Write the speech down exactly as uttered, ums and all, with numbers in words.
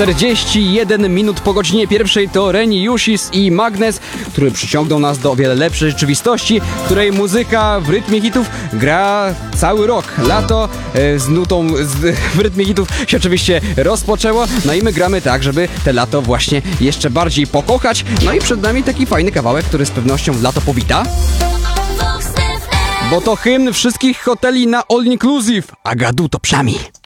czterdzieści jeden minut po godzinie pierwszej to Reni Jusis i Magnes, który przyciągną nas do o wiele lepszej rzeczywistości, w której muzyka w rytmie hitów gra cały rok. Lato e, z nutą z, w rytmie hitów się oczywiście rozpoczęło, no i my gramy tak, żeby te lato właśnie jeszcze bardziej pokochać. No i przed nami taki fajny kawałek, który z pewnością lato powita. Bo to hymn wszystkich hoteli na All Inclusive. Agadu to przami.